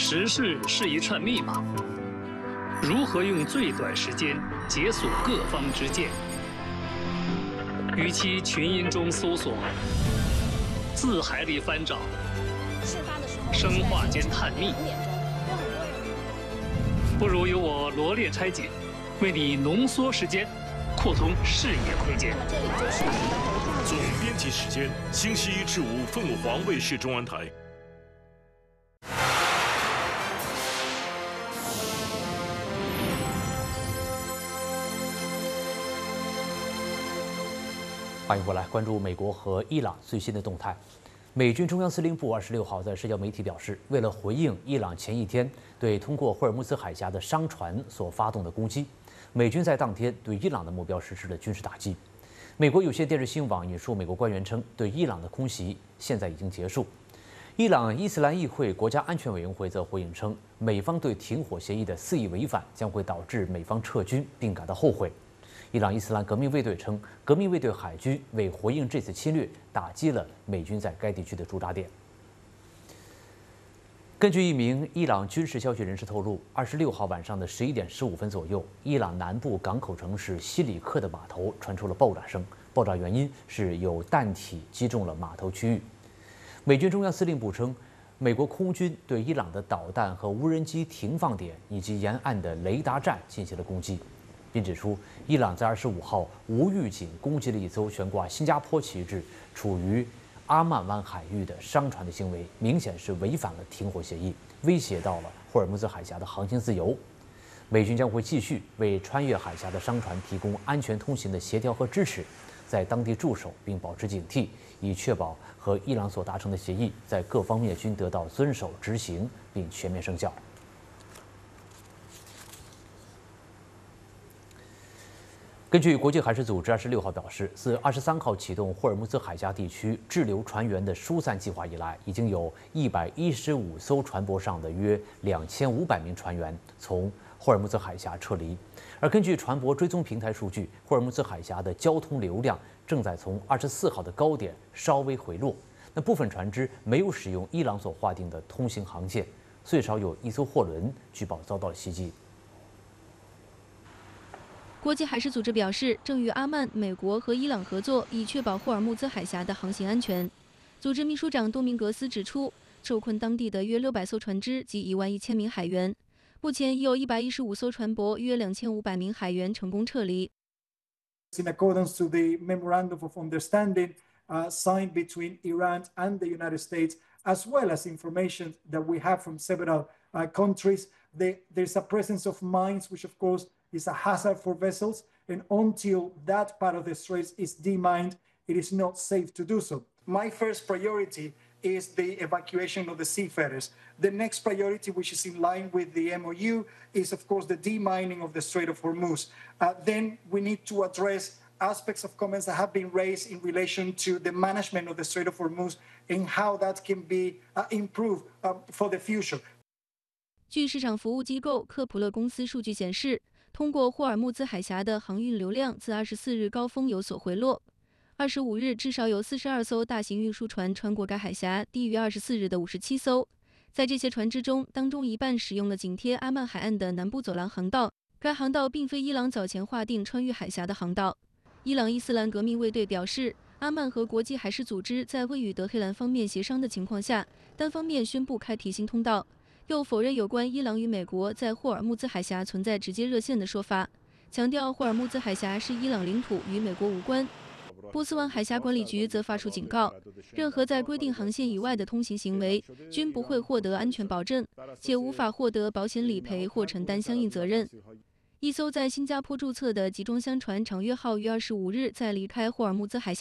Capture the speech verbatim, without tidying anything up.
时事是一串密码，如何用最短时间解锁各方之见？与其群音中搜索，字海里翻找，生化间探秘，不如由我罗列拆解，为你浓缩时间，扩通视野空间。 总编辑时间，星期一至五凤凰卫视中文台。 欢迎过来关注美国和伊朗最新的动态。美军中央司令部二十六号在社交媒体表示，为了回应伊朗前一天对通过霍尔木兹海峡的商船所发动的攻击，美军在当天对伊朗的目标实施了军事打击。美国有线电视新闻网引述美国官员称，对伊朗的空袭现在已经结束。伊朗伊斯兰议会国家安全委员会则回应称，美方对停火协议的肆意违反将会导致美方撤军，并感到后悔。伊朗伊斯兰革命卫队称，革命卫队海军为回应这次侵略，打击了美军在该地区的驻扎点。根据一名伊朗军事消息人士透露，二十六号晚上的十一点十五分左右，伊朗南部港口城市西里克的码头传出了爆炸声，爆炸原因是有弹体击中了码头区域。美军中央司令部称，美国空军对伊朗的导弹和无人机停放点以及沿岸的雷达站进行了攻击。并指出，伊朗在二十五号无预警攻击了一艘悬挂新加坡旗帜、处于阿曼湾海域的商船的行为，明显是违反了停火协议，威胁到了霍尔木兹海峡的航行自由。美军将会继续为穿越海峡的商船提供安全通行的协调和支持，在当地驻守并保持警惕，以确保和伊朗所达成的协议在各方面均得到遵守执行并全面生效。根据国际海事组织二十六号表示，自二十三号启动霍尔木兹海峡地区滞留船员的疏散计划以来，已经有一百一十五艘船舶上的约两千五百名船员从霍尔木兹海峡撤离。而根据船舶追踪平台数据，霍尔木兹海峡的交通流量正在从二十四号的高点稍微回落。那部分船只没有使用伊朗所划定的通行航线，最少有一艘货轮据报遭到了袭击。 国际海事组织表示，正与阿曼、美国和伊朗合作，以确保霍尔木兹海峡的航行安全。组织秘书长多明格斯指出，受困当地的约六百艘船只及一万一千名海员，目前已有一百一十五艘船舶、约两千五百名海员成功撤离。 In accordance to the memorandum of understanding uh, signed between Iran and the United States, as well as information that we have from several uh, countries, they, there's a presence of mines, which of course is a hazard for vessels, and until that part of the straits is demined, it is not safe to do so. My first priority is the evacuation of the seafarers. The next priority, which is in line with the M O U, is of course the demining of the Strait of Hormuz. Uh, then we need to address aspects of comments that have been raised in relation to the management of the Strait of Hormuz and how that can be uh, improved uh, for the future. 据市场服务机构科普勒公司数据显示，通过霍尔木兹海峡的航运流量自二十四日高峰有所回落。二十五日至少有四十二艘大型运输船穿过该海峡，低于二十四日的五十七艘。在这些船只中，当中一半使用了紧贴阿曼海岸的南部走廊航道，该航道并非伊朗早前划定穿越海峡的航道。伊朗伊斯兰革命卫队表示，阿曼和国际海事组织在未与德黑兰方面协商的情况下，单方面宣布开提新通道。又否认有关伊朗与美国在霍尔木兹海峡存在直接热线的说法，强调霍尔木兹海峡是伊朗领土，与美国无关。波斯湾海峡管理局则发出警告，任何在规定航线以外的通行行为均不会获得安全保证，且无法获得保险理赔或承担相应责任。一艘在新加坡注册的集装箱船长约号于二十五日在离开霍尔木兹海峡